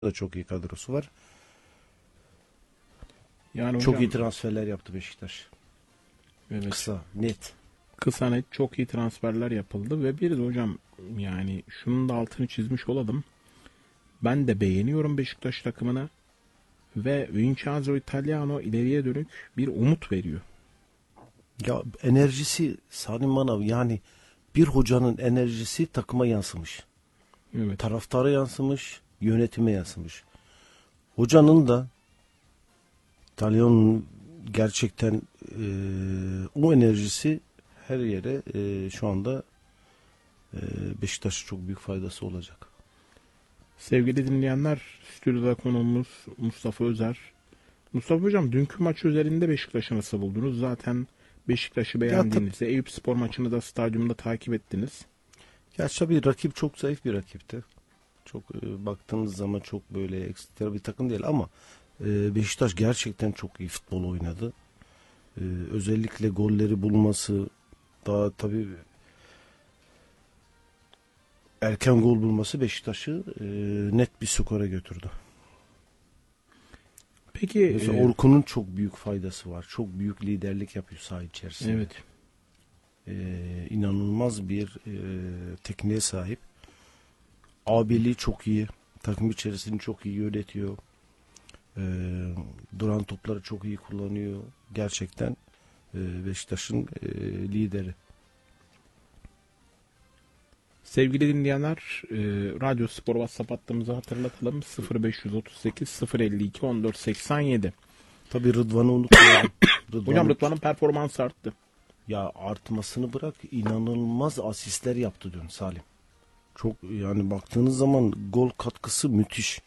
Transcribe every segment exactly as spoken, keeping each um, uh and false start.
da çok iyi kadrosu var. Yani Çok hocam, iyi transferler yaptı Beşiktaş. evet, Kısa, net. kısa net çok iyi transferler yapıldı ve bir de hocam yani şunun da altını çizmiş olalım. Ben de beğeniyorum Beşiktaş takımını ve Vincenzo Italiano ileriye dönük bir umut veriyor. Ya enerjisi Salim Manav, yani bir hocanın enerjisi takıma yansımış. Evet. Taraftara yansımış, yönetime yansımış. Hocanın da İtalyan'ın gerçekten e, o enerjisi her yere e, şu anda e, Beşiktaş'a çok büyük faydası olacak. Sevgili dinleyenler, stüdyoda konuğumuz Mustafa Özer. Mustafa hocam, dünkü maç üzerinde Beşiktaş'ı nasıl buldunuz? Zaten Beşiktaş'ı Ya tab- beğendiğinizde Eyüpspor maçını da stadyumda takip ettiniz. ya tabii rakip çok zayıf bir rakipti. Çok e, baktığınız zaman çok böyle ekstra bir takım değil ama e, Beşiktaş gerçekten çok iyi futbol oynadı. E, özellikle golleri bulması, daha tabii erken gol bulması Beşiktaş'ı e, net bir skora götürdü. Peki, Mesela e, Orkun'un çok büyük faydası var. Çok büyük liderlik yapıyor saha içerisinde. evet. E, inanılmaz bir e, tekniğe sahip. Abiliği çok iyi. Takım içerisini çok iyi yönetiyor. E, duran topları çok iyi kullanıyor. Gerçekten e, Beşiktaş'ın e, lideri. Sevgili dinleyenler, e, Radyo Spor WhatsApp hattımızı hatırlatalım. sıfır beş otuz sekiz sıfır elli iki on dört seksen yedi. Tabii Rıdvan'ı unutmayalım. Hocam, Rıdvan, Rıdvan'ın performansı arttı. ya artmasını bırak, inanılmaz asistler yaptı dün Salim. Çok, yani baktığınız zaman gol katkısı müthiş.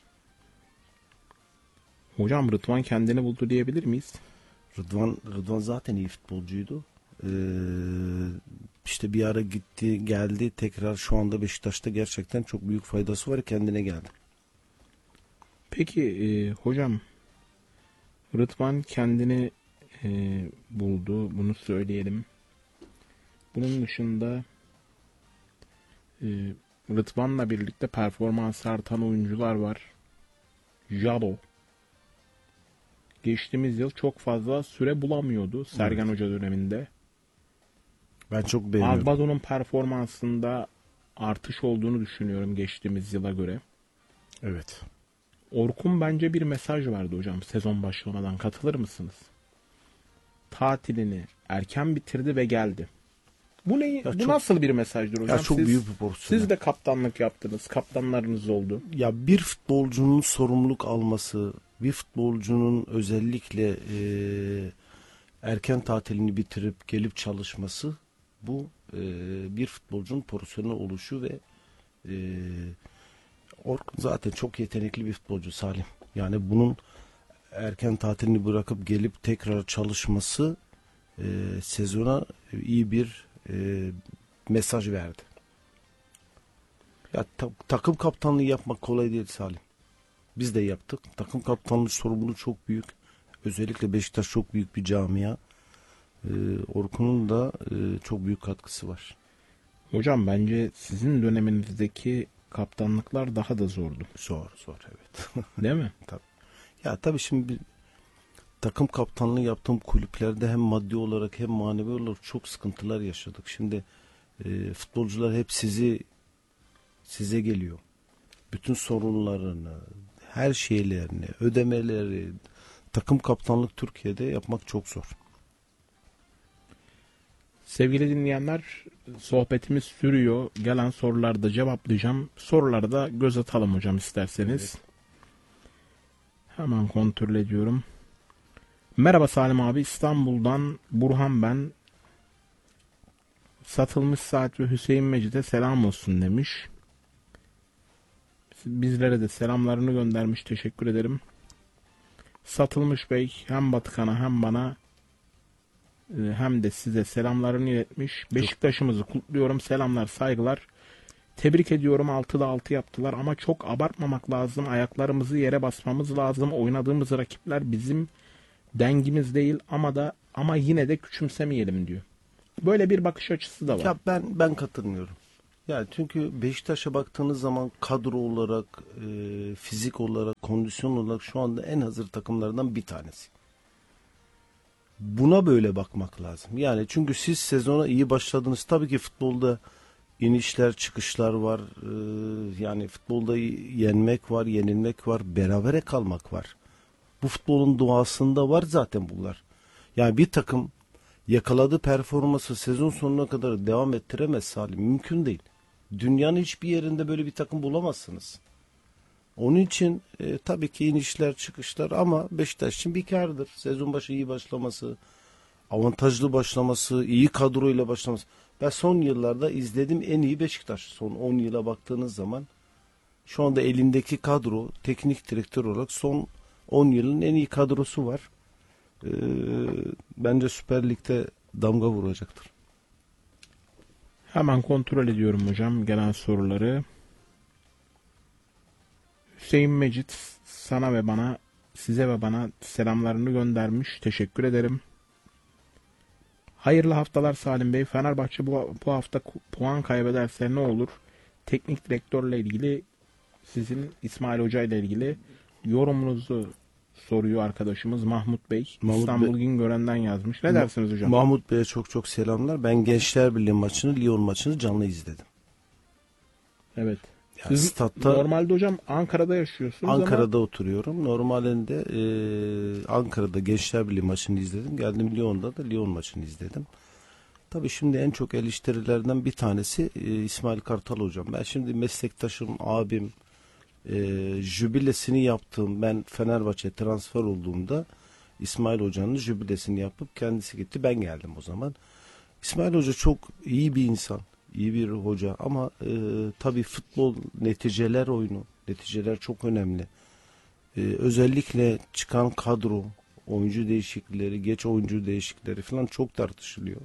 Hocam, Rıdvan kendini buldu diyebilir miyiz? Rıdvan Rıdvan zaten iyi futbolcuydu. Ee, işte bir ara gitti geldi tekrar, şu anda Beşiktaş'ta gerçekten çok büyük faydası var, kendine geldi. Peki e, hocam, Rıdvan kendini e, buldu. Bunu söyleyelim. Bunun dışında e, Rıdvan'la birlikte performans artan oyuncular var. Jalo. Geçtiğimiz yıl çok fazla süre bulamıyordu Sergen Evet. Hoca döneminde. Ben çok beğeniyorum. Agbado'nun performansında artış olduğunu düşünüyorum geçtiğimiz yıla göre. Evet. Orkun bence bir mesaj verdi hocam sezon başlamadan. Katılır mısınız? Tatilini erken bitirdi ve geldi. Bu ne? Ya Bu çok- nasıl bir mesajdır hocam? Ya çok siz, büyük bir pozisyon. siz de kaptanlık yaptınız. Kaptanlarınız oldu. Ya bir futbolcunun sorumluluk alması, bir futbolcunun özellikle e, erken tatilini bitirip gelip çalışması, bu e, bir futbolcunun profesyonel oluşu ve e, Orkun zaten çok yetenekli bir futbolcu Salim. Yani bunun erken tatilini bırakıp gelip tekrar çalışması e, sezona iyi bir e, mesaj verdi. Ya ta- takım kaptanlığı yapmak kolay değil Salim. Biz de yaptık. Takım kaptanlığı sorumluluğu çok büyük. Özellikle Beşiktaş çok büyük bir camia. Ee, Orkun'un da e, çok büyük katkısı var. Hocam, bence sizin döneminizdeki kaptanlıklar daha da zordu. Zor zor, evet. Değil mi? Ya tabii şimdi bir takım kaptanlığı yaptığım kulüplerde hem maddi olarak hem manevi olarak çok sıkıntılar yaşadık. Şimdi e, futbolcular hep sizi size geliyor. Bütün sorunlarını, her şeylerini, ödemeleri, takım kaptanlık Türkiye'de yapmak çok zor. Sevgili dinleyenler, sohbetimiz sürüyor. Gelen soruları da cevaplayacağım. Soruları da göz atalım hocam isterseniz. Evet. Hemen kontrol ediyorum. Merhaba Salim abi, İstanbul'dan Burhan ben. Satılmış Saat ve Hüseyin Mecid'e selam olsun demiş. Bizlere de selamlarını göndermiş. Teşekkür ederim. Satılmış Bey hem Batıkan'a hem bana e, hem de size selamlarını iletmiş. Beşiktaş'ımızı kutluyorum. Selamlar, saygılar. Tebrik ediyorum. altıda altı yaptılar ama çok abartmamak lazım. Ayaklarımızı yere basmamız lazım. Oynadığımız rakipler bizim dengimiz değil ama da ama yine de küçümsemeyelim diyor. Böyle bir bakış açısı da var. Ya ben ben katılmıyorum. Yani çünkü Beşiktaş'a baktığınız zaman kadro olarak, e, fizik olarak, kondisyon olarak şu anda en hazır takımlardan bir tanesi. Buna böyle bakmak lazım. Yani çünkü siz sezona iyi başladınız. Tabii ki futbolda inişler, çıkışlar var. Ee, yani futbolda yenmek var, yenilmek var, berabere kalmak var. Bu futbolun doğasında var zaten bunlar. Yani bir takım yakaladığı performansı sezon sonuna kadar devam ettiremez Salim. Mümkün değil. Dünyanın hiçbir yerinde böyle bir takım bulamazsınız. Onun için e, tabii ki inişler, çıkışlar ama Beşiktaş için bir kârdır. Sezon başı iyi başlaması, avantajlı başlaması, iyi kadroyla başlaması. Ben son yıllarda izlediğim en iyi Beşiktaş. Son on yıla baktığınız zaman şu anda elindeki kadro teknik direktör olarak son on yılın en iyi kadrosu var. Ee, bence Süper Lig'de damga vuracaktır. Hemen kontrol ediyorum hocam gelen soruları. Hüseyin Mecit sana ve bana, size ve bana selamlarını göndermiş. Teşekkür ederim. Hayırlı haftalar Salim Bey. Fenerbahçe bu, bu hafta puan kaybederse ne olur? Teknik direktörle ilgili, sizin İsmail Hoca ile ilgili yorumunuzu soruyor arkadaşımız Mahmut Bey. Mahmut İstanbul Bey, Güngören'den yazmış. Ne dersiniz hocam? Mahmut Bey'e çok çok selamlar. Ben Gençler Birliği maçını, Lyon maçını canlı izledim. Evet. Yani Siz statta, normalde hocam Ankara'da yaşıyorsunuz Ankara'da ama... oturuyorum. Normalinde e, Ankara'da Gençler Birliği maçını izledim. Geldim Lyon'da da Lyon maçını izledim. Tabii şimdi en çok eleştirilerden bir tanesi e, İsmail Kartal hocam. Ben şimdi meslektaşım, abim, e, jübilesini yaptığım, ben Fenerbahçe transfer olduğumda İsmail Hoca'nın jübilesini yapıp kendisi gitti. Ben geldim o zaman. İsmail Hoca çok iyi bir insan, iyi bir hoca ama e, tabii futbol neticeler oyunu, neticeler çok önemli. E, özellikle çıkan kadro, oyuncu değişiklikleri, geç oyuncu değişiklikleri falan çok tartışılıyor.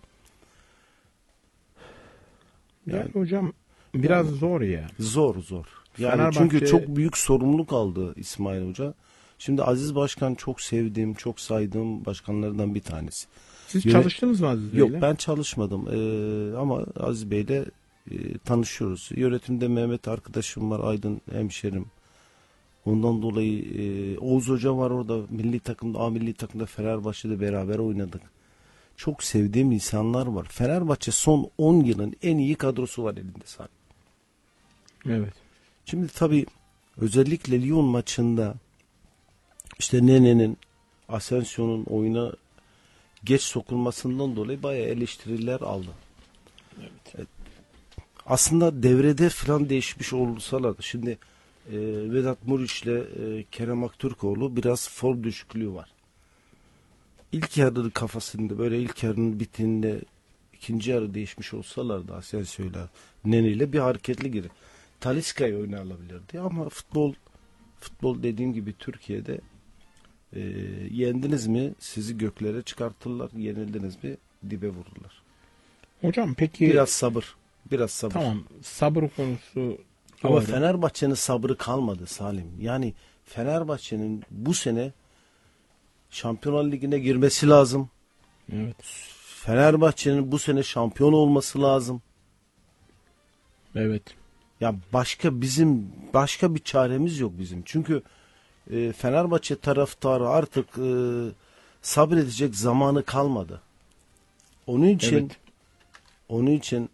Yani, Yani hocam biraz zor ya. zor zor. Yani Fenerbahçe... çünkü çok büyük sorumluluk aldı İsmail Hoca. Şimdi Aziz Başkan çok sevdiğim, çok saydığım başkanlardan bir tanesi. Siz Yönet- çalıştınız mı Aziz Bey'le? Yok, ben çalışmadım Ee, ama Aziz Bey'le e, tanışıyoruz. Yönetimde Mehmet arkadaşım var, Aydın hemşerim. Ondan dolayı e, Oğuz Hoca var orada, milli takımda, A milli takımda Fenerbahçe'de beraber oynadık. Çok sevdiğim insanlar var. Fenerbahçe son on yılın en iyi kadrosu var elinde sadece. Evet. Şimdi tabii özellikle Lyon maçında işte Nene'nin, Asensio'nun oyuna geç sokulmasından dolayı bayağı eleştiriler aldı. Evet. Aslında devrede falan değişmiş olsalar şimdi e, Vedat Muriç'le e, Kerem Aktürkoğlu biraz form düşüklüğü var. İlk yarı kafasında böyle ilk yarının bittiğinde ikinci yarı değişmiş olsalardı Asensio'yla Nene'yle bir hareketli giri. Talisca'yı oyuna alabilirdi ama futbol futbol dediğim gibi Türkiye'de e, yendiniz mi sizi göklere çıkartırlar, yenildiniz mi dibe vururlar. Hocam peki... Biraz sabır, biraz sabır. Tamam, sabır konusu Ama doğru. Fenerbahçe'nin sabrı kalmadı Salim. Yani Fenerbahçe'nin bu sene Şampiyonlar Ligi'ne girmesi lazım. Evet. Fenerbahçe'nin bu sene şampiyon olması lazım. Evet. Ya başka bizim başka bir çaremiz yok bizim. Çünkü e, Fenerbahçe taraftarı artık e, sabredecek zamanı kalmadı. Onun için Evet. onun için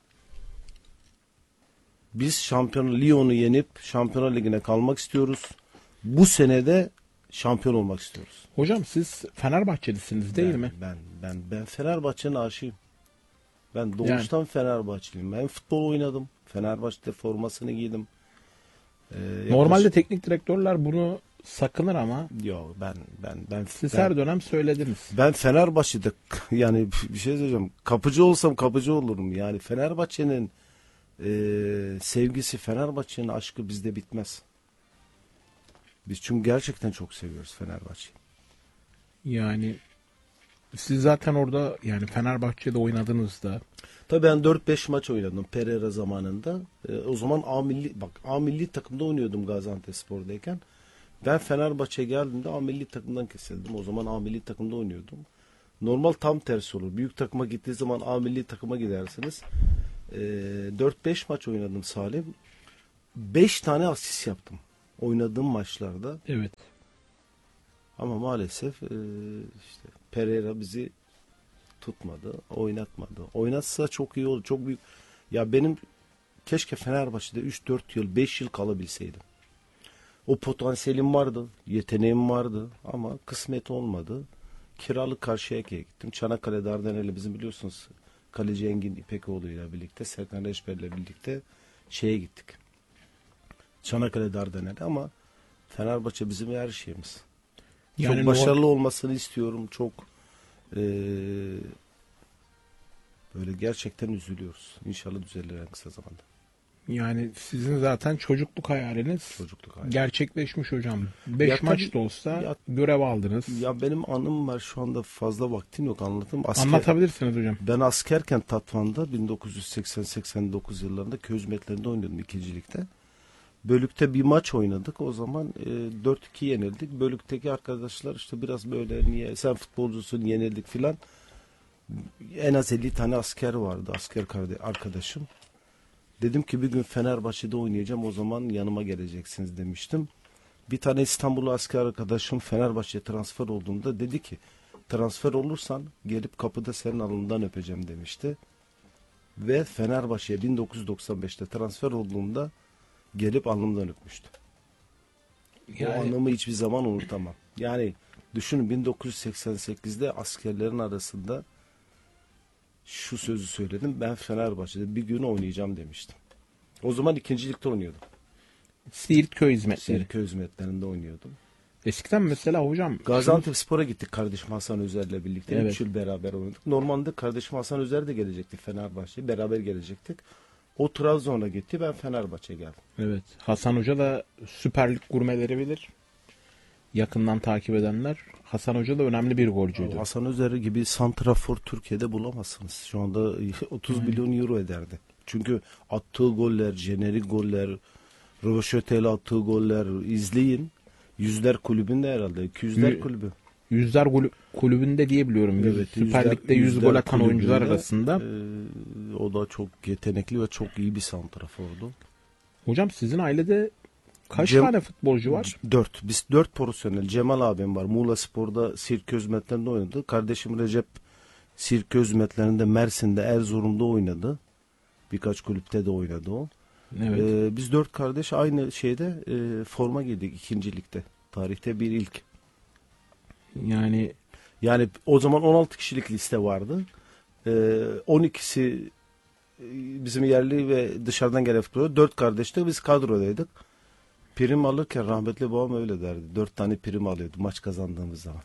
biz şampiyon Lyon'u yenip Şampiyonlar Ligi'ne kalmak istiyoruz. Bu sene de şampiyon olmak istiyoruz. Hocam siz Fenerbahçelisiniz değil ben, mi? Ben ben ben Fenerbahçe'nin aşığıyım. Ben doğuştan yani. Fenerbahçeliyim. Ben futbol oynadım. Fenerbahçe formasını giydim. Ee, yaklaşık... Normalde teknik direktörler bunu sakınır ama yok ben ben ben siz ben, her dönem söylediniz. Ben Fenerbahçe'de yani bir şey söyleyeceğim. Kapıcı olsam kapıcı olurum. Yani Fenerbahçe'nin e, sevgisi, Fenerbahçe'nin aşkı bizde bitmez. Biz çünkü gerçekten çok seviyoruz Fenerbahçe'yi. Yani siz zaten orada yani Fenerbahçe'de oynadığınızda. Tabii ben dört beş maç oynadım Pereira zamanında. Ee, o zaman A milli bak A milli takımda oynuyordum Gaziantepspor'dayken. Ben Fenerbahçe'ye geldiğimde A milli takımdan kesildim. O zaman A milli takımda oynuyordum. Normal tam tersi olur. Büyük takıma gittiği zaman A milli takıma gidersiniz. e, dört beş maç oynadım Salim. beş tane asist yaptım oynadığım maçlarda. Evet. Ama maalesef e, işte Pereira bizi tutmadı, oynatmadı. Oynatsa çok iyi olur. Çok büyük. Ya benim keşke Fenerbahçe'de üç dört yıl, beş yıl kalabilseydim. O potansiyelim vardı, yeteneğim vardı ama kısmet olmadı. Kiralık Karşıyaka'ya gittim. Çanakkale Dardanel'le bizim biliyorsunuz kaleci Engin İpekoğlu ile birlikte, Serkan Reçber'le birlikte şeye gittik. Çanakkale Dardanel'e ama Fenerbahçe bizim her şeyimiz. Yani çok başarılı olmasını istiyorum. Çok eee, böyle gerçekten üzülüyoruz. İnşallah düzelir en kısa zamanda. Yani sizin zaten çocukluk hayaliniz Çocukluk hayali. gerçekleşmiş hocam. beş Ya maç tabii- da olsa ya- görev aldınız. Ya benim anım var şu anda, fazla vaktim yok anlatayım. Asker, Anlatabilirsiniz hocam. ben askerken Tatvan'da bin dokuz yüz seksen seksen dokuz yıllarında köy hizmetlerinde oynuyordum ikincilikte. Bölükte bir maç oynadık. O zaman e, dört iki yenildik. Bölükteki arkadaşlar işte biraz böyle niye sen futbolcusun yenildik filan. En az elli tane asker vardı. Asker kardeş, arkadaşım. Dedim ki bir gün Fenerbahçe'de oynayacağım. O zaman yanıma geleceksiniz demiştim. Bir tane İstanbullu asker arkadaşım Fenerbahçe'ye transfer olduğunda dedi ki transfer olursan gelip kapıda senin alnından öpeceğim demişti. Ve Fenerbahçe'ye bin dokuz yüz doksan beşte transfer olduğumda gelip alnımdan öpmüştü. Yani- O anımı hiçbir zaman unutamam. Yani düşünün bin dokuz yüz seksen sekizde askerlerin arasında şu sözü söyledim. Ben Fenerbahçe'de bir gün oynayacağım demiştim. O zaman ikincilikte oynuyordum. Siirt köy hizmetleri. Sirköy hizmetlerinde oynuyordum. Eskiden mesela hocam Gaziantepspor'a gittik kardeşim Hasan Özer'le birlikte. Evet. Üç yıl beraber oynadık. Normalde kardeşim Hasan Özer de gelecekti Fenerbahçe'ye. Beraber gelecektik. O Trabzon'a gitti. Ben Fenerbahçe'ye geldim. evet, Hasan Hoca da Süper Lig gurmeleri bilir. Yakından takip edenler. Hasan Hoca da önemli bir golcüydü. Hasan Özer gibi santrafor Türkiye'de bulamazsınız. Şu anda otuz milyon euro ederdi. Çünkü attığı goller, jenerik goller, röveşöteyle attığı goller izleyin. Yüzler kulübünde herhalde. iki yüzler Yü- kulübü. Yüzler golü kulübünde diyebiliyorum. Evet, Süper yüzler- Lig'de yüz yüzler gol atan oyuncular kulübünde, arasında. e, o da çok yetenekli ve çok iyi bir santrafordu. Hocam sizin ailede kaç Cem- tane futbolcu var? Dört. Biz dört profesyonel. Cemal abim var. Muğla Spor'da Sirköy hizmetlerinde oynadı. Kardeşim Recep Sirköy hizmetlerinde Mersin'de, Erzurum'da oynadı. Birkaç kulüpte de oynadı o. Evet. Ee, biz dört kardeş aynı şeyde e, forma giydik ikincilikte. Tarihte bir ilk. Yani Yani o zaman on altı kişilik liste vardı. Ee, on ikisi e, bizim yerli ve dışarıdan gelen futbolcu. Dört kardeşti. Biz kadrodaydık. Prim alırken rahmetli babam öyle derdi. Dört tane prim alıyordu maç kazandığımız zaman.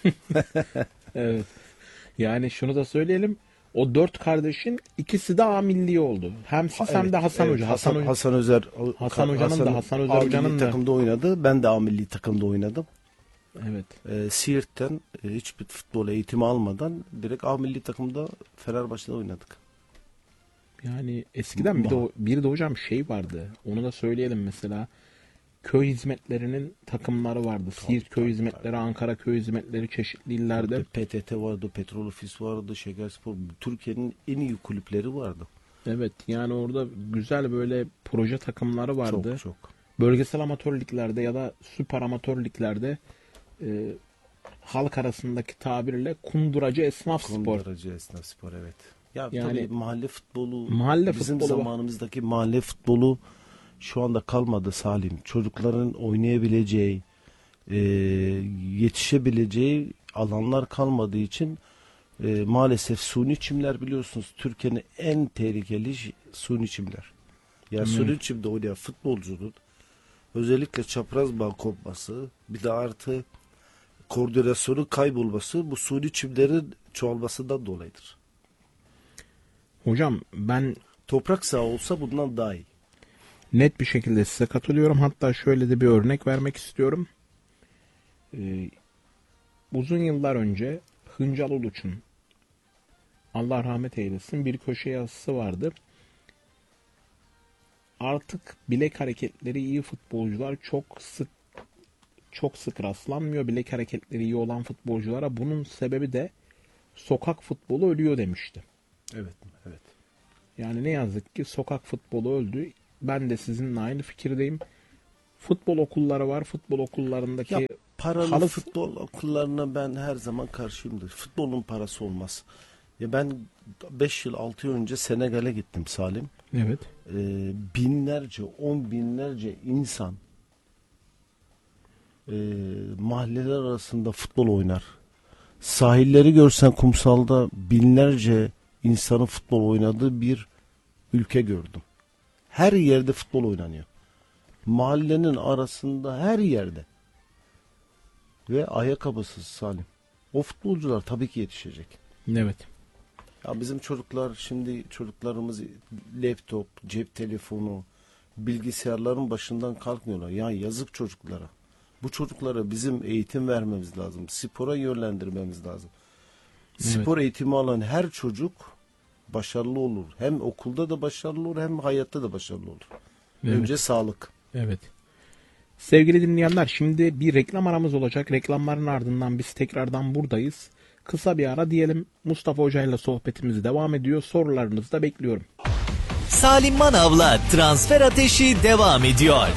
evet. Yani şunu da söyleyelim. O dört kardeşin ikisi de A milli oldu. Hem siz hem Evet, de Hasan evet. Hoca. Hasan, Hasan, Hoca. Hasan Özer. Hasan Hoca'nın da, Hasan Özer A Hoca'nın milli da. takımda oynadı. Ben de A milli takımda oynadım. Evet. Ee, Siirt'ten e, hiçbir futbol eğitimi almadan direkt A milli takımda Fenerbahçe'de oynadık. Yani eskiden bir de, o- bir de hocam şey vardı. Onu da söyleyelim mesela. Köy hizmetlerinin takımları vardı. Siirt köy tabii, hizmetleri, Ankara köy hizmetleri çeşitli illerde. P T T vardı, Petrol Ofis vardı, Şekerspor. Türkiye'nin en iyi kulüpleri vardı. Evet, yani orada güzel böyle proje takımları vardı. Çok çok. Bölgesel amatör liglerde ya da süper amatör liglerde e, halk arasındaki tabirle kunduracı esnaf spor. Konduracı esnaf spor, evet. Ya Yani- tabii mahalle futbolu, Mahalle bizim futbolu- zamanımızdaki mahalle futbolu şu anda kalmadı Salim. Çocukların oynayabileceği, e, yetişebileceği alanlar kalmadığı için e, maalesef suni çimler, biliyorsunuz Türkiye'nin en tehlikeli ş- suni çimler. Ya Evet. suni çimde oynayan futbolcunun özellikle çapraz bağ kopması, bir de artı koordinasyonu kaybolması bu suni çimlerin çoğalmasından dolayıdır. Hocam ben Toprak saha olsa bundan daha iyi. net bir şekilde size katılıyorum. Hatta şöyle de bir örnek vermek istiyorum. Ee, uzun yıllar önce Hıncal Uluç'un, Allah rahmet eylesin, bir köşe yazısı vardı. Artık bilek hareketleri iyi futbolcular çok sık çok sık rastlanmıyor. Bilek hareketleri iyi olan futbolculara, bunun sebebi de sokak futbolu ölüyor demişti. Evet, evet. Yani ne yazık ki sokak futbolu öldü. Ben de sizinle aynı fikirdeyim. Futbol okulları var. Futbol okullarındaki Ya paralı halı futbol okullarına ben her zaman karşıyımdır. Futbolun parası olmaz. Ya ben beş yıl altı yıl önce Senegal'e gittim Salim. evet. Ee, binlerce, on binlerce insan e, mahalleler arasında futbol oynar. Sahilleri görsen kumsalda binlerce insanın futbol oynadığı bir ülke gördüm. Her yerde futbol oynanıyor. Mahallenin arasında her yerde. Ve ayakkabısız Salim. O futbolcular tabii ki yetişecek. Evet. Ya bizim çocuklar şimdi çocuklarımız laptop, cep telefonu, bilgisayarların başından kalkmıyorlar. Ya yazık çocuklara. Bu çocuklara bizim eğitim vermemiz lazım. Spora yönlendirmemiz lazım. Spor eğitimi alan her çocuk başarılı olur. Hem okulda da başarılı olur hem hayatta da başarılı olur. Evet. Önce sağlık. Evet. Sevgili dinleyenler, şimdi bir reklam aramız olacak. Reklamların ardından biz tekrardan buradayız. Kısa bir ara diyelim. Mustafa Hoca ile sohbetimiz devam ediyor. Sorularınızı da bekliyorum. Salim Manav'la Transfer Ateşi devam ediyor.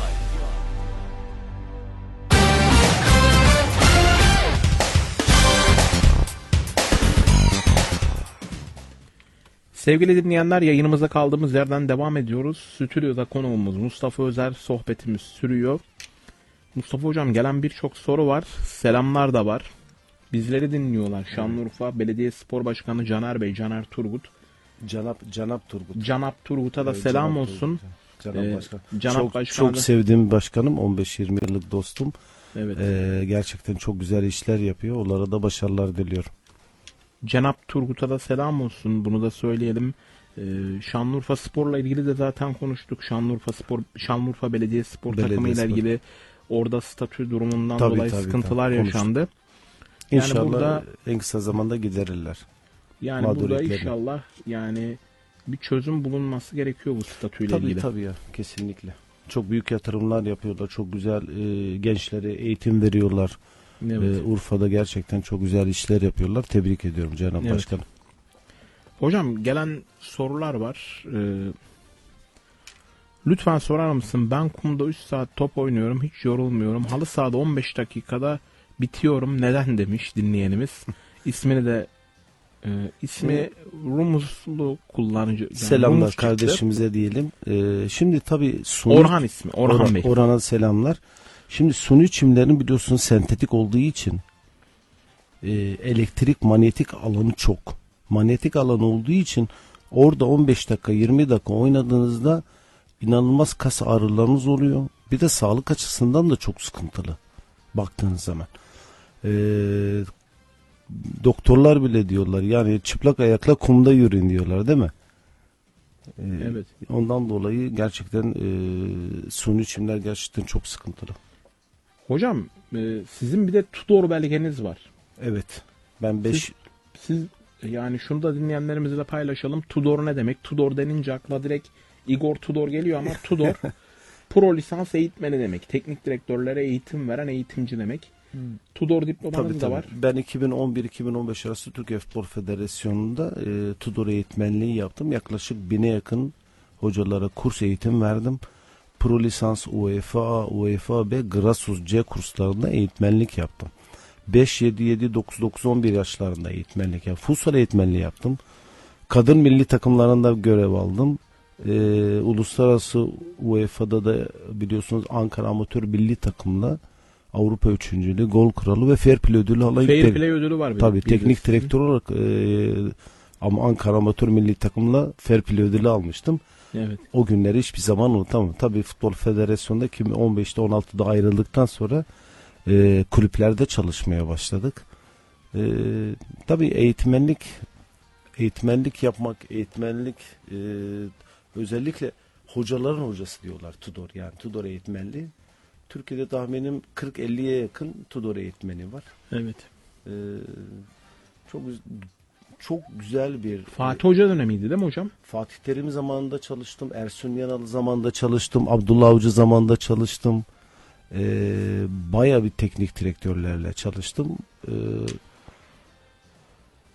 Sevgili dinleyenler, yayınımıza kaldığımız yerden devam ediyoruz. Stüdyoda konuğumuz Mustafa Özer, sohbetimiz sürüyor. Mustafa Hocam, gelen birçok soru var. Selamlar da var. Bizleri dinliyorlar. Şanlıurfa Belediye Spor Başkanı Caner Bey, Caner Turgut. Canap, Canap Turgut. Canap Turgut'a da Evet, selam Canap olsun. Turgut. Canap Ee, Başkan. Canap çok, Başkanı çok da- sevdiğim başkanım. on beş yirmi yıllık dostum. Evet. Ee, gerçekten çok güzel işler yapıyor. Onlara da başarılar diliyorum. Cenap Turgut'a da selam olsun. Bunu da söyleyelim. Ee, Şanlıurfa Spor'la ilgili de zaten konuştuk. Şanlıurfa Spor, Şanlıurfa Belediye Spor Belediye takımıyla Spor. ilgili orada statü durumundan Tabii, dolayı tabii, sıkıntılar tabii. Konuştuk. yaşandı. Yani İnşallah burada- en kısa zamanda giderirler. Yani burada Mağduriyetlerini. inşallah yani bir çözüm bulunması gerekiyor bu statüyle Tabii ilgili. tabii ya, kesinlikle. Çok büyük yatırımlar yapıyorlar. Çok güzel e, gençlere eğitim veriyorlar. Evet. E, Urfa'da gerçekten çok güzel işler yapıyorlar. Tebrik ediyorum Cenab Evet. Başkanım. Hocam, gelen sorular var. Ee, lütfen sorar mısın? Ben kumda üç saat top oynuyorum. Hiç yorulmuyorum. Halı sahada on beş dakikada bitiyorum. Neden demiş dinleyenimiz. İsmini de e, ismi Rumuzlu kullanıcı. yani Selamlar Rumuz çıktı. kardeşimize diyelim. E, şimdi tabii suni, Orhan ismi. Orhan Orhan- Bey. Orhan'a selamlar. Şimdi suni çimlerin biliyorsunuz sentetik olduğu için e, elektrik manyetik alanı çok. Manyetik alanı olduğu için orada on beş dakika yirmi dakika oynadığınızda inanılmaz kas ağrılarınız oluyor. Bir de sağlık açısından da çok sıkıntılı baktığınız zaman. E, doktorlar bile diyorlar yani çıplak ayakla kumda yürüyün diyorlar değil mi? E, Evet. Ondan dolayı gerçekten e, suni çimler gerçekten çok sıkıntılı. Hocam, e, sizin bir de Tudor belgeniz var. Evet. Ben beş Siz- Siz yani şunu da dinleyenlerimizle paylaşalım. Tudor ne demek? Tudor denince akla direkt Igor Tudor geliyor ama Tudor pro lisans eğitmeni demek. Teknik direktörlere eğitim veren eğitimci demek. Tudor diplomanız tabii, da tabii. var. Ben iki bin on bir iki bin on beş arası Türkiye Futbol Federasyonu'nda e, Tudor eğitmenliği yaptım. Yaklaşık bine yakın hocalara kurs eğitim verdim. Pro lisans UEFA, UEFA B, Grasus C kurslarında eğitmenlik yaptım. beş, yedi, yedi, dokuz, dokuz, on bir yaşlarında eğitmenlik yaptım. Futsal eğitmenliği yaptım. Kadın milli takımlarında görev aldım. Ee, uluslararası UEFA'da da biliyorsunuz Ankara Amatör Milli Takım'la Avrupa üçüncülüğü, gol kralı ve fair play ödülü alan Fair ilk- play ödülü var. bir- tabii bir de teknik sizin. direktör olarak e, ama Ankara Amatör Milli Takım'la fair play ödülü almıştım. Evet. O günleri hiçbir zaman unutamam. Tabii Futbol Federasyonu'nda iki bin on beşte on altıda ayrıldıktan sonra e, kulüplerde çalışmaya başladık. E, tabii eğitmenlik eğitmenlik yapmak, eğitmenlik e, özellikle hocaların hocası diyorlar Tudor. Yani Tudor eğitmenliği. Türkiye'de tahminim kırk elliye yakın Tudor eğitmeni var. Evet. E, çok güz- çok güzel bir Fatih Hoca dönemiydi değil mi hocam? Fatih Terim zamanında çalıştım. Ersun Yanal zamanında çalıştım. Abdullah Avcı zamanında çalıştım. Ee, Baya bir teknik direktörlerle çalıştım. Ee,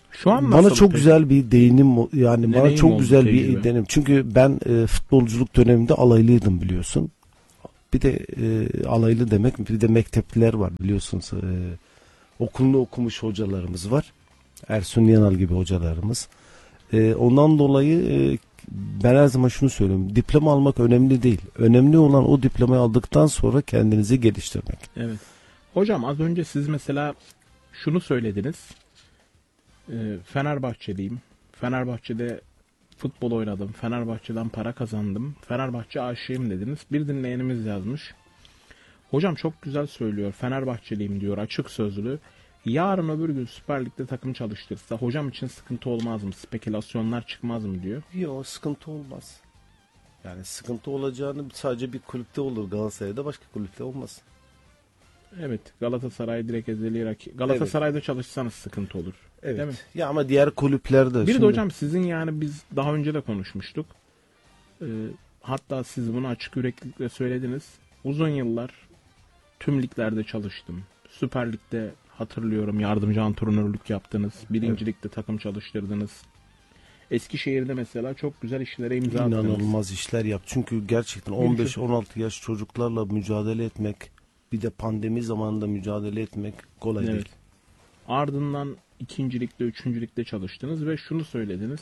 Şu an Bana nasıl çok peki? güzel bir değinim o- yani bana Deneyim çok oldu, güzel tecrübe. bir deneyim. Çünkü ben e, futbolculuk döneminde alaylıydım biliyorsun. Bir de e, alaylı demek bir de mektepliler var biliyorsunuz. E, okulunu okumuş hocalarımız var. Ersun Yanal gibi hocalarımız. E, ondan dolayı e, ben her zaman şunu söylüyorum. Diploma almak önemli değil. Önemli olan o diplomayı aldıktan sonra kendinizi geliştirmek. Evet. Hocam az önce siz mesela şunu söylediniz. Ee, Fenerbahçeliyim. Fenerbahçe'de futbol oynadım. Fenerbahçe'den para kazandım. Fenerbahçe aşığım dediniz. Bir dinleyenimiz yazmış. Hocam çok güzel söylüyor. Fenerbahçeliyim diyor, açık sözlü. Yarın öbür gün Süper Lig'de takım çalıştırsa hocam için sıkıntı olmaz mı? Spekülasyonlar çıkmaz mı diyor. Yok, sıkıntı olmaz. Yani sıkıntı olacağını sadece bir kulüpte olur, Galatasaray'da, başka kulüpte olmaz. Evet, Galatasaray direkt ezeli rakip. Galatasaray'da çalışsanız sıkıntı olur. Evet. Değil mi? Ya ama diğer kulüplerde Bir şimdi- de hocam sizin yani biz daha önce de konuşmuştuk. Ee, hatta siz bunu açık yüreklilikle söylediniz. Uzun yıllar tüm liglerde çalıştım. Süper Lig'de hatırlıyorum yardımcı antrenörlük yaptınız. Birinci Lig'de takım çalıştırdınız. Eskişehir'de mesela çok güzel işlere imza attınız. İnanılmaz işler yap. Çünkü gerçekten on beş on altı yaş çocuklarla mücadele etmek, bir de pandemi zamanında mücadele etmek kolay Evet. değil. Ardından ikinci ligde, üçüncü ligde çalıştınız ve şunu söylediniz.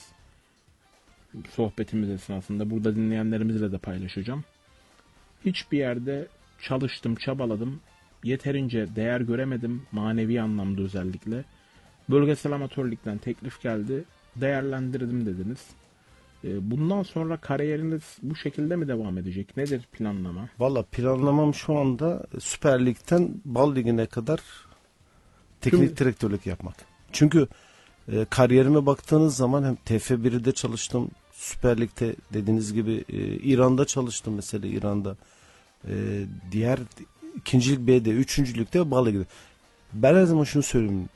Sohbetimiz esnasında burada dinleyenlerimizle de paylaşacağım. Hiçbir yerde çalıştım, çabaladım. Yeterince değer göremedim manevi anlamda özellikle. Bölgesel amatör ligden teklif geldi. Değerlendirdim dediniz. Ee, Bundan sonra kariyeriniz bu şekilde mi devam edecek? Nedir planlama? Valla planlamam şu anda Süper Lig'den Bal Ligi'ne kadar teknik Tüm- direktörlük yapmak. Çünkü e, kariyerime baktığınız zaman hem T F bir'de çalıştım, Süper Lig'de dediğiniz gibi e, İran'da çalıştım mesela İran'da. E, diğer ikinci lig B'de, üçüncü ligde Bal Ligi'de. Ben her zaman şunu söyleyeyim.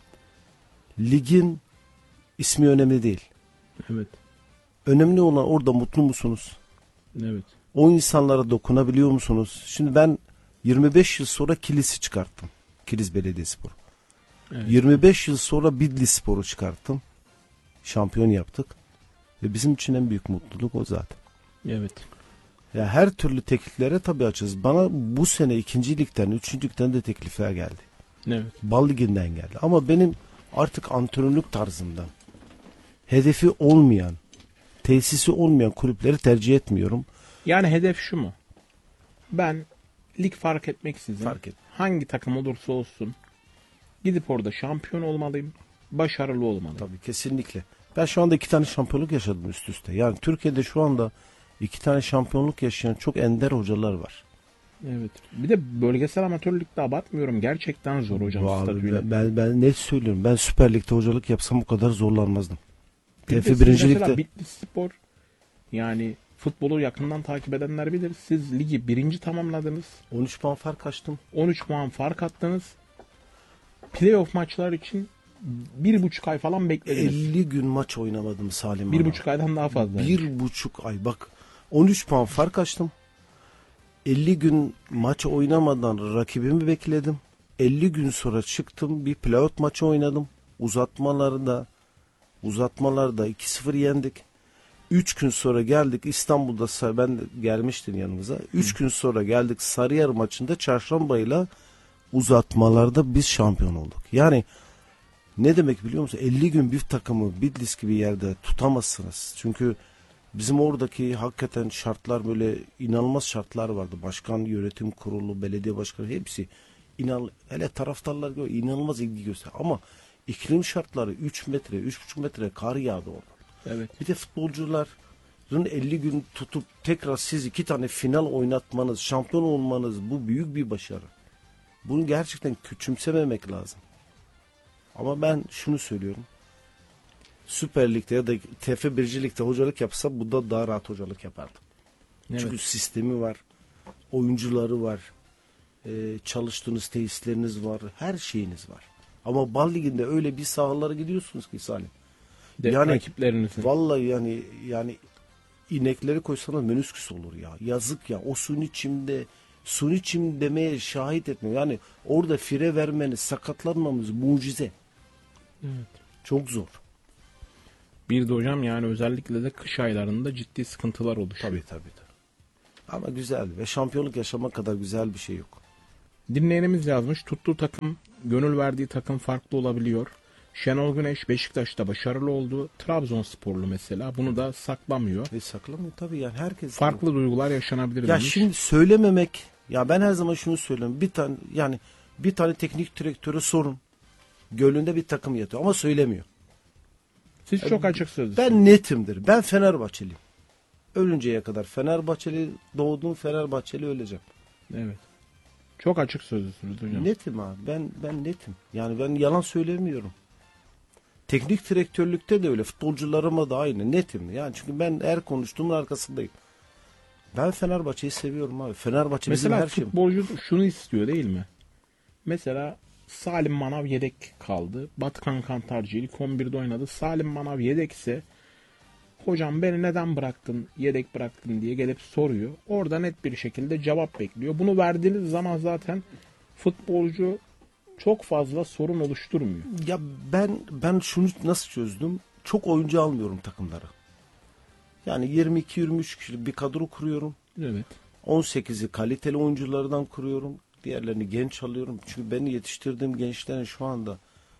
Ligin ismi önemli değil. Evet. Önemli olan orada mutlu musunuz? Evet. O insanlara dokunabiliyor musunuz? Şimdi ben yirmi beş yıl sonra Kilis'i çıkarttım. Kilis Belediyespor. Evet. yirmi beş yıl sonra Bidlispor'u çıkarttım. Şampiyon yaptık. Ve bizim için en büyük mutluluk o zaten. Evet. Ya her türlü tekliflere tabii açız. Bana bu sene ikinci ligden, üçüncü ligden de teklifler geldi. Evet. Bal Ligi'nden geldi. Ama benim artık antrenörlük tarzımdan hedefi olmayan, tesisi olmayan kulüpleri tercih etmiyorum. Yani hedef şu mu? Ben lig fark etmeksizin Fark et. hangi takım olursa olsun gidip orada şampiyon olmalıyım. Başarılı olmalıyım. Tabii kesinlikle. Ben şu anda iki tane şampiyonluk yaşadım üst üste. Yani Türkiye'de şu anda iki tane şampiyonluk yaşayan çok ender hocalar var. Evet. Bir de bölgesel amatörlükte abartmıyorum. Gerçekten zor hocam Vallahi statüyle. ben, ben, ben net söylüyorum. Ben Süper Lig'de hocalık yapsam bu kadar zorlanmazdım. Bir de T F siz birinci mesela Lig'de Bitlisspor, yani futbolu yakından takip edenler bilir. Siz ligi birinci tamamladınız. on üç puan fark açtım. on üç puan fark attınız. Playoff maçlar için bir buçuk ay falan beklediniz. elli gün maç oynamadım Salim Bir Bana. buçuk aydan daha fazla. Bir buçuk ay bak. on üç puan fark açtım. elli gün maç oynamadan rakibimi bekledim. elli gün sonra çıktım, bir playoff maçı oynadım. Uzatmalarda uzatmalarda iki sıfır yendik. üç gün sonra geldik İstanbul'da, Sa- ben de gelmiştim yanımıza. üç gün sonra geldik Sarıyer maçında Çarşamba'yla uzatmalarda biz şampiyon olduk. Yani ne demek biliyor musun? elli gün bir takımı Bitlis gibi yerde tutamazsınız. Çünkü bizim oradaki hakikaten şartlar, böyle inanılmaz şartlar vardı. Başkan, yönetim kurulu, belediye başkanı hepsi inan, hele taraftarlar gö- inanılmaz ilgi göster. Ama iklim şartları üç metre, üç buçuk metre kar yağdı orada. Evet. Bir de futbolcuların elli gün tutup tekrar siz iki tane final oynatmanız, şampiyon olmanız, bu büyük bir başarı. Bunu gerçekten küçümsememek lazım. Ama ben şunu söylüyorum. Süper Lig'de ya da T F birinci Lig'de hocalık yapsa bu da daha rahat hocalık yapardım. Evet. Çünkü sistemi var, oyuncuları var, e, çalıştığınız tesisleriniz var, her şeyiniz var. Ama Bal Ligi'nde öyle bir sahalara gidiyorsunuz ki Salim. De, Yani rakiplerinizin. vallahi yani yani inekleri koysana menüsküs olur ya. Yazık ya, o suni çimde suni çim demeye şahit etmiyor. Yani orada fire vermeniz, sakatlanmamız mucize. Evet. Çok zor. Bir de hocam yani özellikle de kış aylarında ciddi sıkıntılar oluşuyor. Tabii tabii. tabii. Ama güzel ve şampiyonluk yaşamak kadar güzel bir şey yok. Dinleyenimiz yazmış. Tuttuğu takım, gönül verdiği takım farklı olabiliyor. Şenol Güneş Beşiktaş'ta başarılı oldu. Trabzonsporlu mesela. Bunu da saklamıyor. Ve saklamıyor tabii yani herkes. Farklı duygular yaşanabilir Ya demiş. şimdi söylememek, ya ben her zaman şunu söylüyorum. Bir tane yani bir tane teknik direktöre sorun. Gölünde bir takım yatıyor ama söylemiyor. Siz çok açık sözlüsünüz. Ben netimdir. Ben Fenerbahçeliyim. Ölünceye kadar Fenerbahçeli doğdum, Fenerbahçeli öleceğim. Evet. Çok açık sözlüsünüz hocam. Netim abi. Ben ben netim. Yani ben yalan söylemiyorum. Teknik direktörlükte de öyle. Futbolcularıma da aynı. Netim. Yani çünkü ben her konuştuğumun arkasındayım. Ben Fenerbahçe'yi seviyorum abi. Fenerbahçe bizim Mesela her şeyim. futbolcu şunu istiyor değil mi? Mesela Salim Manav yedek kaldı. Batıkan Kantarcı ilk on birde oynadı. Salim Manav yedekse hocam beni neden bıraktın, yedek bıraktın diye gelip soruyor. Orada net bir şekilde cevap bekliyor. Bunu verdiğiniz zaman zaten futbolcu çok fazla sorun oluşturmuyor. Ya ben ben şunu nasıl çözdüm? Çok oyuncu almıyorum takımlara. Yani yirmi iki yirmi üç kişilik bir kadro kuruyorum. Evet. on sekizi kaliteli oyunculardan kuruyorum. Diğerlerini genç alıyorum. Çünkü beni yetiştirdiğim gençlerin şu anda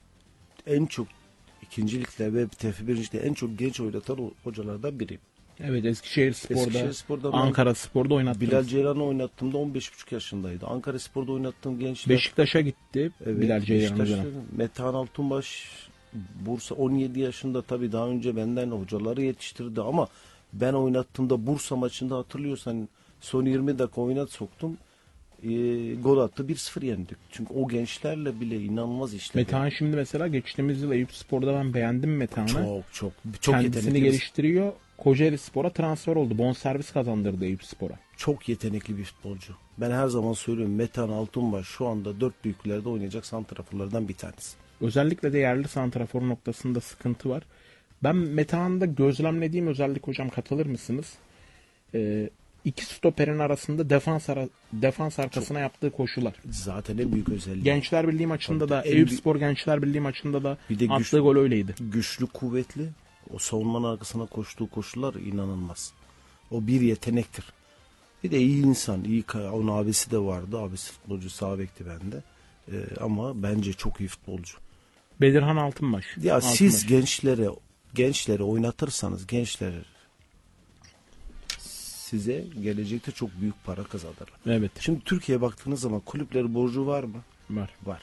en çok ikincilikle ve T F birincilikte en çok genç oynatan o- hocalardan biriyim. Evet Eskişehir Spor'da, Eskişehirspor'da ben Ankara Spor'da oynattınız. Bilal Ceylan'ı oynattığımda on beş buçuk yaşındaydı. Ankara Spor'da oynattığım gençler. Beşiktaş'a gitti Evet, Bilal Ceylan Beşiktaş'ta hocam. Metehan Altunbaş Bursa on yedi yaşında tabii daha önce benden hocaları yetiştirdi ama ben oynattığımda Bursa maçında hatırlıyorsan son yirmi dakika oynat soktum. E, gol attı bir sıfır yendik. Çünkü o gençlerle bile inanılmaz işler. Metehan şimdi mesela geçtiğimiz yıl Eyüp Spor'da ben beğendim Metehan'ı. çok çok çok Kendisini yetenekli. geliştiriyor. Kocaeli Spor'a transfer oldu. Bonservis kazandırdı Eyüp Spor'a. Çok yetenekli bir futbolcu. Ben her zaman söylüyorum Metehan Altunbaş şu anda dört büyüklerde oynayacak santraforlardan bir tanesi. Özellikle de yerli santrafor noktasında sıkıntı var. Ben Metehan'da gözlemlediğim özellik hocam katılır mısınız? Ee, iki stoperin arasında defans ara, defans arkasına yaptığı koşular. Zaten en büyük özelliği. Gençler Birliği maçında Tabii, da en Eyüp büyük- Spor Gençler Birliği maçında da Bir de attığı güçlü- gol öyleydi. Güçlü, kuvvetli. O savunmanın arkasına koştuğu koşular inanılmaz. O bir yetenektir. Bir de iyi insan, iyi ka- onun abisi de vardı. Abisi futbolcu, sağ bekti bende. Ee, ama bence çok iyi futbolcu. Bedirhan Altınbaş. Ya Altınbaş. siz gençlere gençleri oynatırsanız gençler size gelecekte çok büyük para kazanırlar. Evet Şimdi Türkiye'ye baktığınız zaman kulüplerin borcu var mı? var. Var.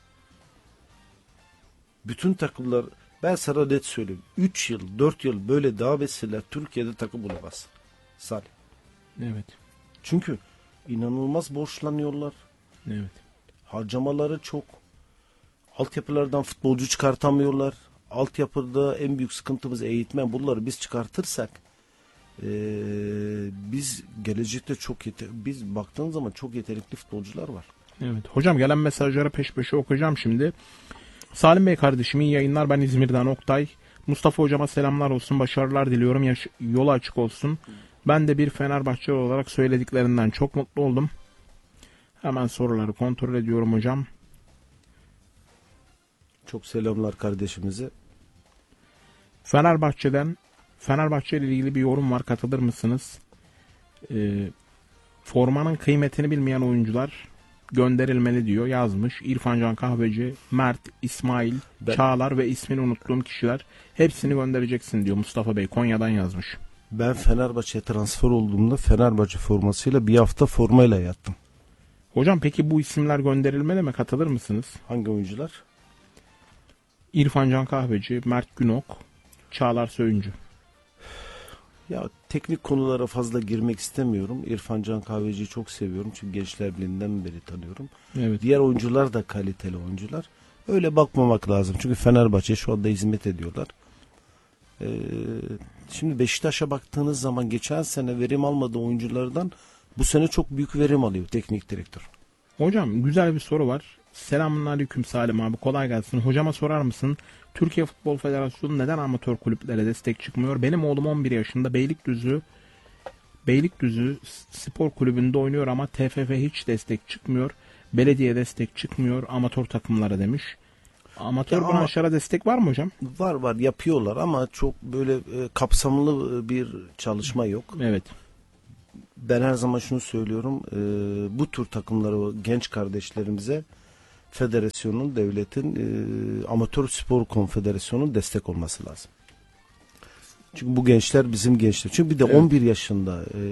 Bütün takımlar ben sana net söyleyeyim. üç yıl, dört yıl böyle devam etseler Türkiye'de takım bulamaz. Salih. Evet. Çünkü inanılmaz borçlanıyorlar. Evet. Harcamaları çok. Altyapılardan futbolcu çıkartamıyorlar. Altyapıda en büyük sıkıntımız eğitmen. Bunları biz çıkartırsak eee, biz gelecekte çok yeter biz baktığınız zaman çok yetenekli futbolcular var. Evet. Hocam gelen mesajları peş peşe okuyacağım şimdi. Salim Bey kardeşim iyi yayınlar. Ben İzmir'den Oktay. Mustafa hocama selamlar olsun. Başarılar diliyorum. Yaş- yolu açık olsun. Ben de bir Fenerbahçeli olarak söylediklerinden çok mutlu oldum. Hemen soruları kontrol ediyorum hocam. Çok selamlar kardeşimize. Fenerbahçe'den Fenerbahçe ile ilgili bir yorum var. Katılır mısınız? Ee, formanın kıymetini bilmeyen oyuncular gönderilmeli diyor. Yazmış. İrfan Can Kahveci, Mert, İsmail, Ben- Çağlar ve ismini unuttuğum kişiler. Hepsini göndereceksin diyor. Mustafa Bey Konya'dan yazmış. Ben Fenerbahçe'ye transfer olduğumda Fenerbahçe formasıyla bir hafta formayla yattım. Hocam peki bu isimler gönderilmeli mi? Katılır mısınız? Hangi oyuncular? İrfan Can Kahveci, Mert Günok, Çağlar Söyüncü. Ya teknik konulara fazla girmek istemiyorum. İrfan Can Kahveci'yi çok seviyorum. Çünkü Gençler Birliği'nden beri tanıyorum. Evet. Diğer oyuncular da kaliteli oyuncular. Öyle bakmamak lazım. Çünkü Fenerbahçe şu anda hizmet ediyorlar. Ee, şimdi Beşiktaş'a baktığınız zaman geçen sene verim almadığı oyunculardan bu sene çok büyük verim alıyor teknik direktör. Hocam güzel bir soru var. Selamünaleyküm Salim abi kolay gelsin. Hocama sorar mısın? Türkiye Futbol Federasyonu neden amatör kulüplere destek çıkmıyor? Benim oğlum on bir yaşında Beylikdüzü Beylikdüzü Spor Kulübü'nde oynuyor ama T F F hiç destek çıkmıyor. Belediye destek çıkmıyor amatör takımlara demiş. Amatör Ya ama- branşlara destek var mı hocam? Var var yapıyorlar ama çok böyle e, kapsamlı bir çalışma yok. Evet. Ben her zaman şunu söylüyorum. e, bu tür takımları genç kardeşlerimize federasyonun, devletin, e, amatör spor konfederasyonunun destek olması lazım. Çünkü bu gençler bizim gençler. Çünkü bir de Evet. on bir yaşında e,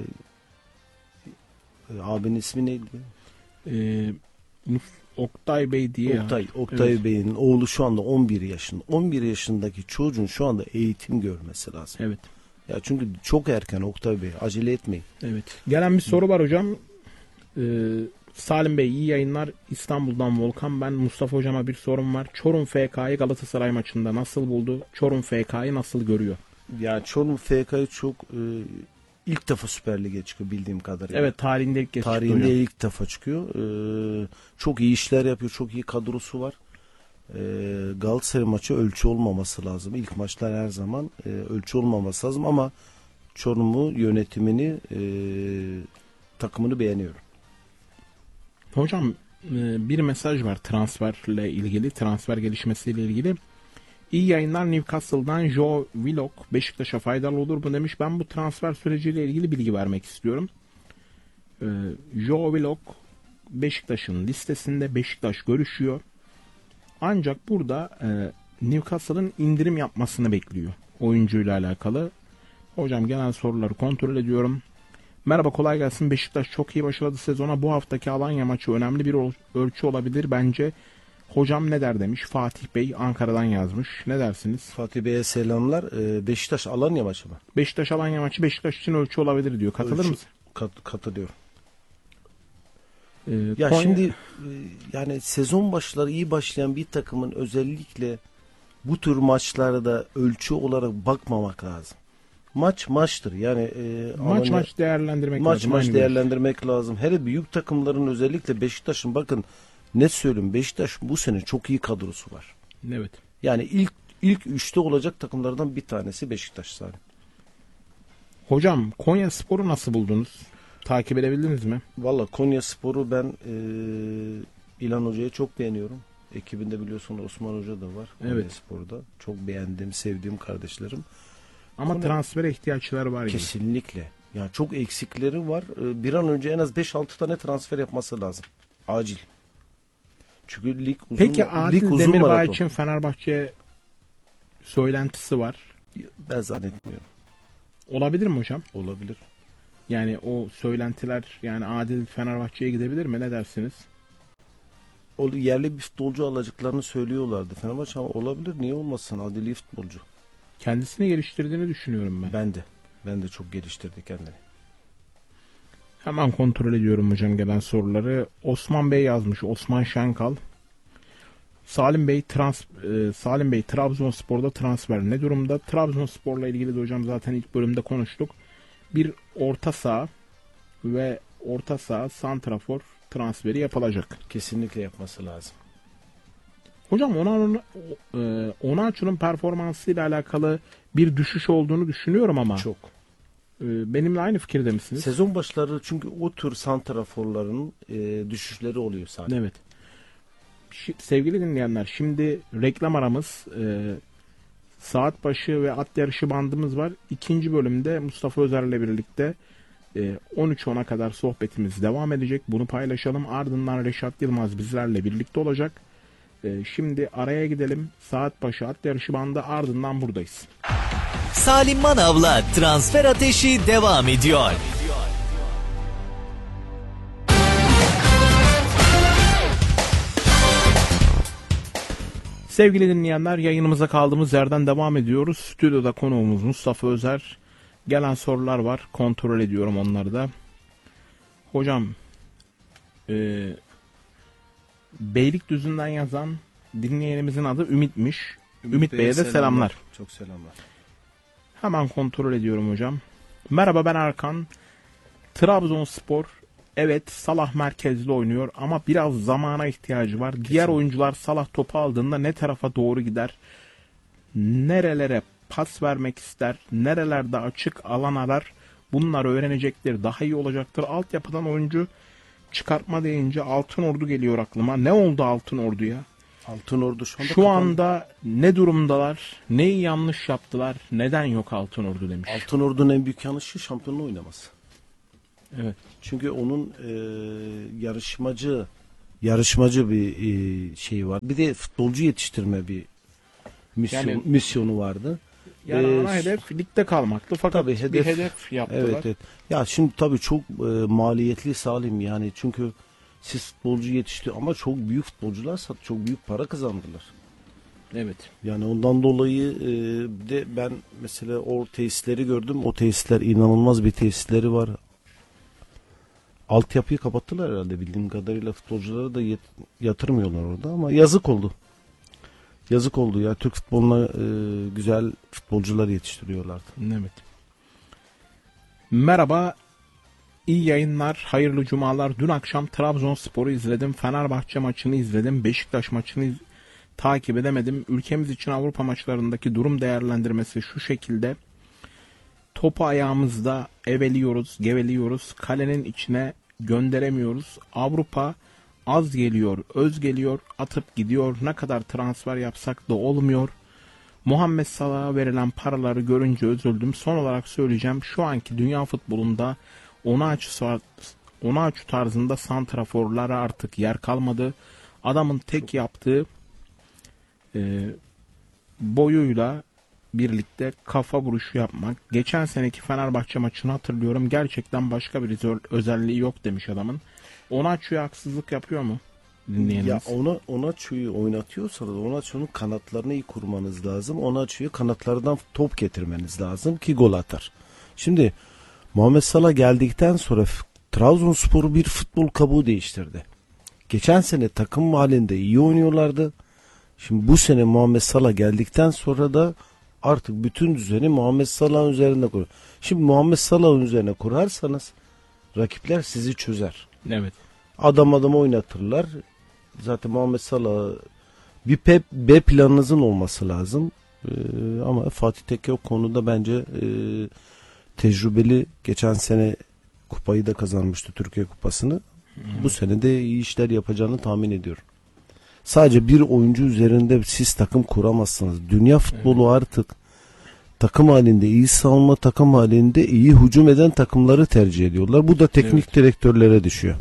e, abinin ismi neydi? Ee, Oktay Bey diye. Oktay, Oktay Evet. Bey'in oğlu şu anda on bir yaşında. on bir yaşındaki çocuğun şu anda eğitim görmesi lazım. Evet. Ya çünkü çok erken Oktay Bey. Acele etmeyin. Evet. Gelen bir soru var hocam. Ee, Salim Bey iyi yayınlar. İstanbul'dan Volkan. Ben Mustafa hocama bir sorum var. Çorum F K'yı Galatasaray maçında nasıl buldu? Çorum F K'yı nasıl görüyor? Ya Çorum F K'yı çok e, ilk defa Süper Lig'e çıkıyor bildiğim kadarıyla. Evet, tarihinde ilk kez çıktı Tarihinde hocam. ilk defa çıkıyor. Ee, çok iyi işler yapıyor. Çok iyi kadrosu var. Ee, Galatasaray maçı ölçü olmaması lazım. İlk maçlar her zaman e, ölçü olmaması lazım ama Çorum'u yönetimini e, takımını beğeniyorum. Hocam e, bir mesaj var transferle ilgili, transfer gelişmesiyle ilgili. İyi yayınlar, Newcastle'dan Joe Willock Beşiktaş'a faydalı olur mu demiş. Ben bu transfer süreciyle ilgili bilgi vermek istiyorum. Ee, Joe Willock Beşiktaş'ın listesinde, Beşiktaş görüşüyor. Ancak burada e, Newcastle'ın indirim yapmasını bekliyor oyuncuyla alakalı. Hocam gelen soruları kontrol ediyorum. Merhaba, kolay gelsin. Beşiktaş çok iyi başladı sezona. Bu haftaki Alanya maçı önemli bir ol- ölçü olabilir bence. Hocam ne der demiş. Fatih Bey Ankara'dan yazmış. Ne dersiniz? Fatih Bey'e selamlar. Ee, Beşiktaş Alanya maçı mı? Beşiktaş Alanya maçı Beşiktaş için ölçü olabilir diyor. Katılır Ölçü- mısın? Kat, katılıyorum. Ee, Ya Konya- şimdi e, yani sezon başları iyi başlayan bir takımın özellikle bu tür maçlarda ölçü olarak bakmamak lazım. Maç maçtır. Yani e, maç Alanya- maç değerlendirmek maç lazım. maç Aynı değerlendirmek lazım. Hele büyük takımların özellikle Beşiktaş'ın bakın ne söyleyeyim Beşiktaş bu sene çok iyi kadrosu var. görüş. Evet. Yani ilk ilk üçte olacak takımlardan bir tanesi Beşiktaş zaten. Hocam Konya Spor'u nasıl buldunuz? Takip edebildiniz mi? Valla Konyaspor'u ben e, İlhan Hoca'yı çok beğeniyorum. Ekibinde biliyorsun Osman Hoca da var. Evet. Konyaspor'da. Çok beğendiğim, sevdiğim kardeşlerim. Ama Konya- transfere ihtiyaçları var gibi. Kesinlikle. Yani çok eksikleri var. E, Bir an önce en az beş altı tane transfer yapması lazım. Acil. Çünkü lig uzun, Peki lig Adil uzun Demirbağ maraton. için Fenerbahçe söylentisi var. Ben zannetmiyorum. Olabilir mi hocam? Olabilir. Yani o söylentiler, yani Adil Fenerbahçe'ye gidebilir mi? Ne dersiniz? O yerli bir futbolcu alacaklarını söylüyorlardı. Fenerbahçe ama olabilir. Niye olmasın? Adili futbolcu. Kendisini geliştirdiğini düşünüyorum ben. Ben de. Ben de çok geliştirdi kendini. Hemen kontrol ediyorum hocam gelen soruları. Osman Bey yazmış. Osman Şenkal. Salim Bey trans e, Salim Bey Trabzonspor'da transfer ne durumda? Trabzonspor'la ilgili de hocam zaten ilk bölümde konuştuk. Bir orta saha ve orta saha santrafor transferi yapılacak. Kesinlikle yapması lazım. Hocam ona e, Onaçu'nun performansıyla alakalı bir düşüş olduğunu düşünüyorum ama Çok. e, benimle aynı fikirde misiniz? Sezon başları çünkü o tür santraforların e, düşüşleri oluyor sadece. Evet. Şi- sevgili dinleyenler, şimdi reklam aramız, e, saat başı ve at yarışı bandımız var. İkinci bölümde Mustafa Özer'le birlikte e, on üç ona kadar sohbetimiz devam edecek. Bunu paylaşalım. Ardından Reşat Yılmaz bizlerle birlikte olacak. E, şimdi araya gidelim. Saat başı at yarışı bandı, ardından buradayız. Salim Manav'la Transfer Ateşi devam ediyor. Sevgili dinleyenler, yayınımıza kaldığımız yerden devam ediyoruz. Stüdyoda konuğumuz Mustafa Özer. Gelen sorular var. Kontrol ediyorum onları da. Hocam, e, Beylikdüzü'nden yazan dinleyenimizin adı Ümit'miş. Ümit, Bey'e de selamlar. Çok selamlar. Hemen kontrol ediyorum hocam. Merhaba, ben Erkan. Trabzonspor evet Salah merkezli oynuyor ama biraz zamana ihtiyacı var. Diğer oyuncular Salah topu aldığında ne tarafa doğru gider? Nerelere pas vermek ister? Nerelerde açık alan arar? Bunları öğrenecektir. Daha iyi olacaktır. Altyapıdan oyuncu çıkartma deyince Altın Ordu geliyor aklıma. Ne oldu Altın Ordu'ya? Altınordu şu anda Şu kapandı. anda ne durumdalar? Neyi yanlış yaptılar? Neden yok Altınordu demiş. Altınordu'nun en büyük yanlışı şampiyonluğu oynaması. Evet. Çünkü onun e, yarışmacı yarışmacı bir e, şeyi var. Bir de futbolcu yetiştirme bir misyon, Yani- misyonu vardı. Yani Ee, ana hedef ligde kalmaktı fakat tabii bir hedef- hedef yaptılar. Evet, evet. Ya şimdi tabii çok e, maliyetli Salim, yani çünkü siz futbolcu yetişti ama çok büyük futbolcular sat, çok büyük para kazandılar. Evet. Yani ondan dolayı e, de ben mesela o tesisleri gördüm. O tesisler inanılmaz bir tesisleri var. Altyapıyı kapattılar herhalde, bildiğim kadarıyla futbolculara da yet- yatırmıyorlar orada ama yazık oldu. Yazık oldu ya, Türk futboluna e, güzel futbolcular yetiştiriyorlardı. Evet. Merhaba. İyi yayınlar, hayırlı cumalar. Dün akşam Trabzonspor'u izledim. Fenerbahçe maçını izledim. Beşiktaş maçını iz- takip edemedim. Ülkemiz için Avrupa maçlarındaki durum değerlendirmesi şu şekilde. Topu ayağımızda eveliyoruz, geveliyoruz. Kalenin içine gönderemiyoruz. Avrupa az geliyor, öz geliyor, atıp gidiyor. Ne kadar transfer yapsak da olmuyor. Muhammed Salah'a verilen paraları görünce üzüldüm. Son olarak söyleyeceğim. Şu anki dünya futbolunda Onaçu, Onaçu tarzında santraforlara artık yer kalmadı. Adamın tek yaptığı e, boyuyla birlikte kafa vuruşu yapmak. Geçen seneki Fenerbahçe maçını hatırlıyorum. Gerçekten başka bir özel- özelliği yok demiş adamın. Onaçu'ya haksızlık yapıyor mu? Dinleyenimiz. Ya ona ona çuyu oynatıyorsanız ona çuyun kanatlarını iyi kurmanız lazım. Ona çuyu kanatlardan top getirmeniz lazım ki gol atar. Şimdi Muhammed Salah geldikten sonra f- Trabzonspor'u bir futbol kabuğu değiştirdi. Geçen sene takım halinde iyi oynuyorlardı. Şimdi bu sene Muhammed Salah geldikten sonra da artık bütün düzeni Muhammed Salah'ın üzerinde kur. Şimdi Muhammed Salah'ın üzerine kurarsanız rakipler sizi çözer. Evet. Adam adam oynatırlar. Zaten Muhammed Salah bir P, B planınızın olması lazım. Ee, ama Fatih Tekke o konuda bence e, tecrübeli. Geçen sene kupayı da kazanmıştı, Türkiye Kupası'nı. Hı. Bu sene de iyi işler yapacağını tahmin ediyorum. Sadece bir oyuncu üzerinde siz takım kuramazsınız. Dünya futbolu Evet. artık takım halinde iyi savunma, takım halinde iyi hücum eden takımları tercih ediyorlar. Bu da teknik Evet. direktörlere düşüyor.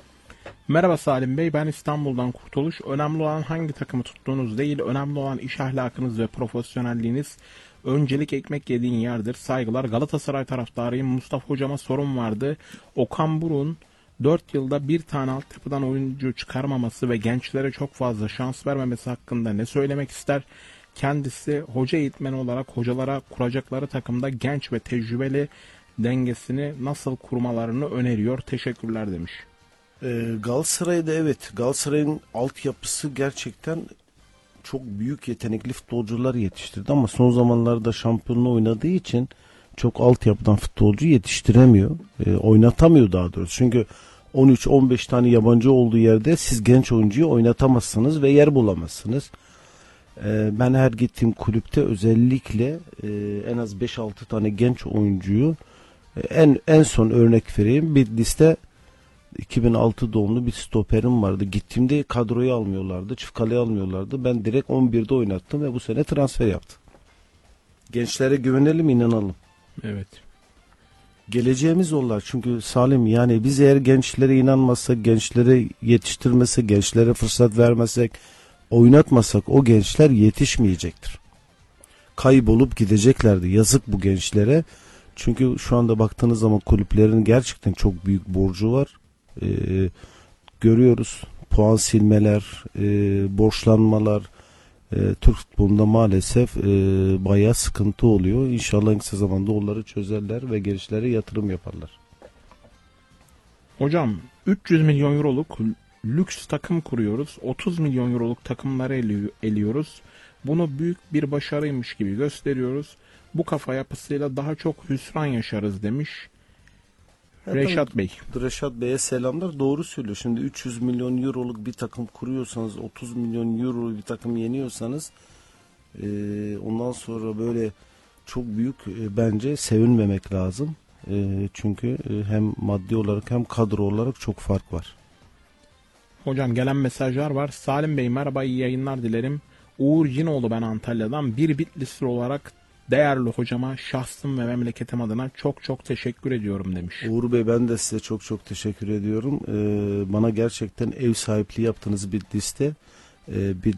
Merhaba Salim Bey, ben İstanbul'dan Kurtuluş. Önemli olan hangi takımı tuttuğunuz değil, önemli olan iş ahlakınız ve profesyonelliğiniz. Öncelik ekmek yediğin yerdir. Saygılar. Galatasaray taraftarıyım. Mustafa hocama sorun vardı. Okan Buruk'un dört yılda bir tane altyapıdan oyuncu çıkarmaması ve gençlere çok fazla şans vermemesi hakkında ne söylemek ister? Kendisi hoca eğitmeni olarak hocalara kuracakları takımda genç ve tecrübeli dengesini nasıl kurmalarını öneriyor. Teşekkürler demiş. Ee, Galatasaray'da evet, Galatasaray'ın altyapısı gerçekten çok büyük yetenekli futbolcular yetiştirdi ama son zamanlarda şampiyonluğu oynadığı için çok altyapıdan futbolcu yetiştiremiyor. Ee, oynatamıyor daha doğrusu. Çünkü on üç on beş tane yabancı olduğu yerde siz genç oyuncuyu oynatamazsınız ve yer bulamazsınız. Ee, ben her gittiğim kulüpte özellikle e, en az beş altı tane genç oyuncuyu e, en en son örnek vereyim, bir liste iki bin altı doğumlu bir stoperim vardı. Gittiğimde kadroyu almıyorlardı. Çift kaleyi almıyorlardı. Ben direkt on birde oynattım ve bu sene transfer yaptım. Gençlere güvenelim, inanalım. Evet. Geleceğimiz onlar. Çünkü Salim, yani biz eğer gençlere inanmazsak, gençlere yetiştirmesek, gençlere fırsat vermesek, oynatmasak o gençler yetişmeyecektir. Kaybolup gideceklerdi. Yazık bu gençlere. Çünkü şu anda baktığınız zaman kulüplerin gerçekten çok büyük borcu var. Ee, görüyoruz puan silmeler, e, borçlanmalar, e, Türk futbolunda maalesef e, bayağı sıkıntı oluyor. İnşallah en kısa zamanda onları çözerler ve gençlere yatırım yaparlar. Hocam üç yüz milyon euroluk lüks takım kuruyoruz. otuz milyon euroluk takımları eli- eliyoruz. Bunu büyük bir başarıymış gibi gösteriyoruz. Bu kafa yapısıyla daha çok hüsran yaşarız demiş Ya Reşat Bey. Reşat Bey'e selamlar. Doğru söylüyor. Şimdi üç yüz milyon euroluk bir takım kuruyorsanız, otuz milyon euro bir takım yeniyorsanız, e, ondan sonra böyle çok büyük e, bence sevinmemek lazım. E, çünkü e, hem maddi olarak hem kadro olarak çok fark var. Hocam gelen mesajlar var. Salim Bey merhaba, iyi yayınlar dilerim. Uğur Cinoğlu ben Antalya'dan. Bir Bitlisli olarak değerli hocama şahsım ve memleketim adına çok çok teşekkür ediyorum demiş. Uğur Bey, ben de size çok çok teşekkür ediyorum. Ee, bana gerçekten ev sahipliği yaptığınız bir liste. Ee, bir